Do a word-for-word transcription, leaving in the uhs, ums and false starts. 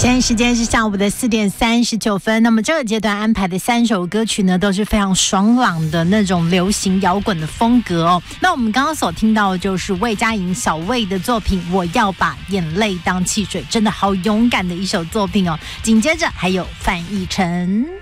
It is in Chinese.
现在时间是下午的四点三十九分。那么这个阶段安排的三首歌曲呢，都是非常爽朗的那种流行摇滚的风格哦。那我们刚刚所听到的就是魏佳莹小魏的作品《我要把眼泪当汽水》，真的好勇敢的一首作品哦。紧接着还有范逸臣。